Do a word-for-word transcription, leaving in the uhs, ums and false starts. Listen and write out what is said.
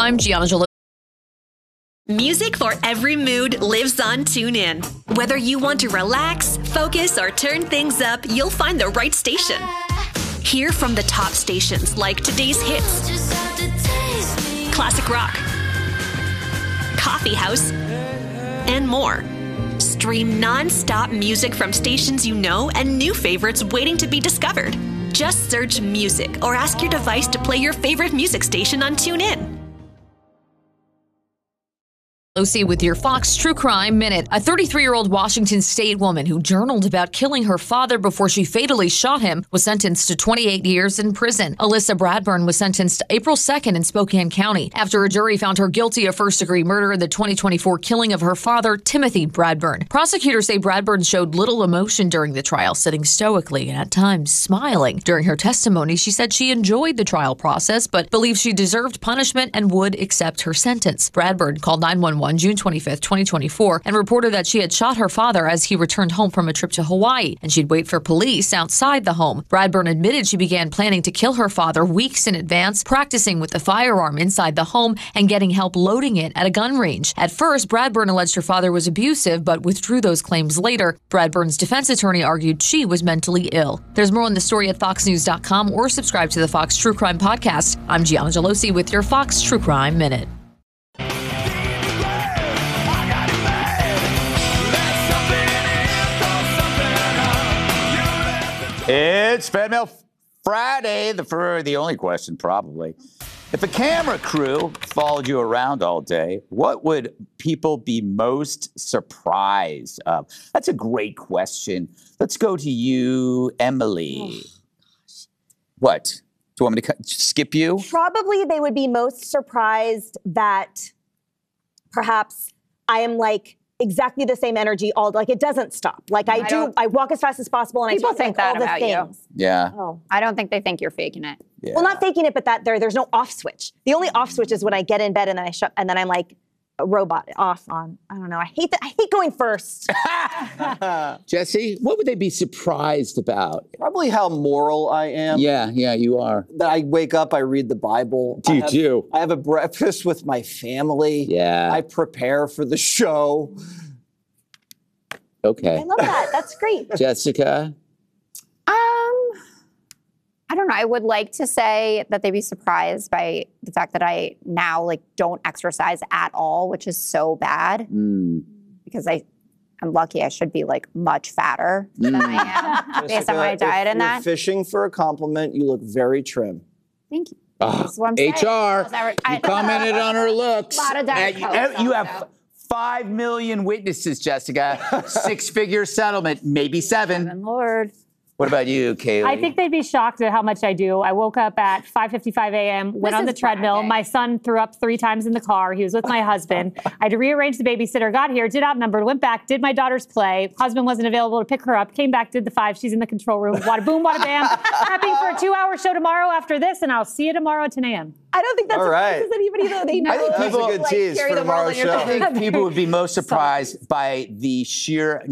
I'm Gianna Jalopy. Music for every mood lives on TuneIn. Whether you want to relax, focus, or turn things up, you'll find the right station. Hear from the top stations like today's hits, classic rock, coffee house, and more. Stream non-stop music from stations you know and new favorites waiting to be discovered. Just search music or ask your device to play your favorite music station on TuneIn. Lucy with your Fox True Crime Minute. A thirty-three-year-old Washington State woman who journaled about killing her father before she fatally shot him was sentenced to twenty-eight years in prison. Alyssa Bradburn was sentenced April second in Spokane County after a jury found her guilty of first-degree murder in the twenty twenty-four killing of her father, Timothy Bradburn. Prosecutors say Bradburn showed little emotion during the trial, sitting stoically and at times smiling. During her testimony, she said she enjoyed the trial process but believed she deserved punishment and would accept her sentence. Bradburn called nine one one June twenty-fifth, twenty twenty-four, and reported that she had shot her father as he returned home from a trip to Hawaii, and she'd wait for police outside the home. Bradburn admitted she began planning to kill her father weeks in advance, practicing with the firearm inside the home and getting help loading it at a gun range. At first, Bradburn alleged her father was abusive, but withdrew those claims later. Bradburn's defense attorney argued she was mentally ill. There's more on the story at fox news dot com or subscribe to the Fox True Crime Podcast. I'm Gianna Jalopy with your Fox True Crime Minute. It's Fan Mail Friday, the for the only question probably. If a camera crew followed you around all day, what would people be most surprised of? That's a great question. Let's go to you, Emily. Oh, what? Do you want me to skip you? Probably they would be most surprised that perhaps I am like exactly the same energy all like it doesn't stop. Like I, I do, I walk as fast as possible, and people I talk think like that all the about things. you. Yeah. Oh. I don't think they think you're faking it. Yeah. Well, not faking it, but that there, there's no off switch. The only off switch is when I get in bed and then I shut, and then I'm like a robot off on. I don't know. I hate that. I hate going first. Jesse, what would they be surprised about? Probably how moral I am. Yeah, yeah, you are. That I wake up, I read the Bible. You I have, do. I have a breakfast with my family. Yeah. I prepare for the show. Okay. I love that. That's great. Jessica? Um, I don't know. I would like to say that they'd be surprised by the fact that I now like don't exercise at all, which is so bad Mm. because I, I'm lucky. I should be like much fatter than I am based on my Jessica, diet if and you're that. fishing for a compliment, you look very trim. Thank you. Oh, That's what I'm saying. H R, Because I re- I- you commented on her looks. Lot of Diet And Coke, you, you so- have five million witnesses, Jessica. Six-figure settlement, maybe seven. Heaven Lord. What about you, Kaylee? I think they'd be shocked at how much I do. I woke up at five fifty-five a.m., went This on the is treadmill. bragging. My son threw up three times in the car. He was with my husband. I had to rearrange the babysitter, got here, did outnumbered, went back, did my daughter's play. Husband wasn't available to pick her up, came back, did the five. She's in the control room. Wada boom, wada bam. Prepping for a two-hour show tomorrow after this, and I'll see you tomorrow at ten a.m. I don't think that All surprises right. anybody, though. They know. I think That's people a good like, tease carry for the world tomorrow's on your show. I think people would be most surprised by the sheer